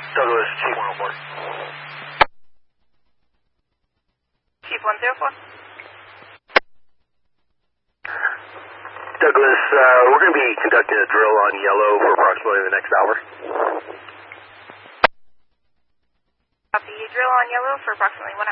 Douglas, Chief 104. Chief 104. Douglas, we're going to be conducting a drill on yellow for approximately the next hour. Copy. Drill on yellow for approximately 1 hour.